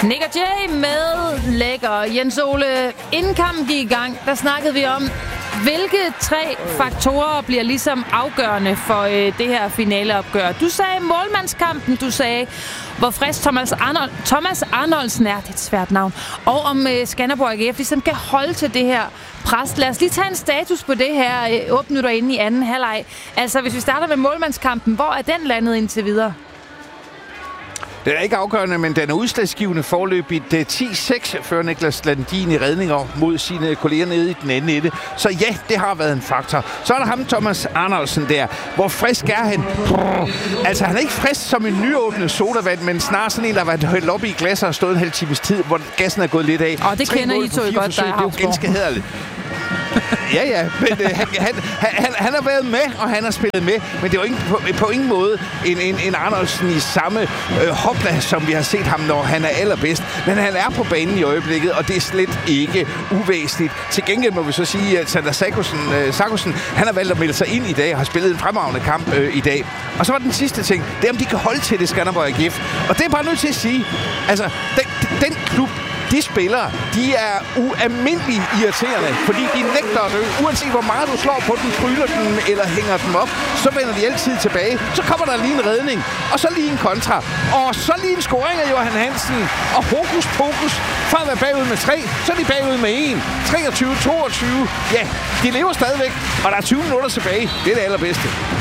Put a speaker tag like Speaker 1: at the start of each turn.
Speaker 1: Nick og Jay med Lækker. Jens Ole, inden kampen gik i gang, der snakkede vi om, hvilke 3 faktorer bliver ligesom afgørende for det her finaleopgør. Du sagde målmandskampen, du sagde, hvor frisk Thomas Arnoldsen er, det er et svært navn, og om Skanderborg AGF ligesom kan holde til det her pres. Lad os lige tage en status på det her 8 minutter inde i anden halvleg. Altså, hvis vi starter med målmandskampen, hvor er den landet indtil videre?
Speaker 2: Den er ikke afgørende, men den er udslagsgivende forløbigt 10-6 før Niklas Landin i redninger mod sine kolleger nede i den anden ende. Så ja, det har været en faktor. Så er der ham, Thomas Arnoldsen der. Hvor frisk er han? Altså, han er ikke frisk som en nyåbnet sodavand, men snarere sådan en, der har været hældt op i glasser og stået en halv times tid, hvor gassen er gået lidt af.
Speaker 1: Og det kender I to godt, der
Speaker 2: er jo ganske hæderligt. Ja, men han har været med, og han har spillet med, men det var på ingen måde en Arnoldsen i samme hopla, som vi har set ham, når han er allerbedst. Men han er på banen i øjeblikket, og det er slet ikke uvæsentligt. Til gengæld må vi så sige, at Sander Sargussen, han har valgt at melde sig ind i dag og har spillet en fremragende kamp i dag. Og så var den sidste ting, det er, om de kan holde til det Skanderborg AGF. Og det er bare nødt til at sige, altså, den klub, de spillere, de er ualmindeligt irriterende, fordi de nægter at dø. Uanset hvor meget du slår på den, tryller den eller hænger dem op, så vender de altid tilbage. Så kommer der lige en redning, og så lige en kontra. Og så lige en scoring af Johan Hansen. Og hokus pokus, fra at være bagud med 3, så er de bagud med 1. 23-22. Ja, de lever stadigvæk, og der er 20 minutter tilbage. Det er det allerbedste.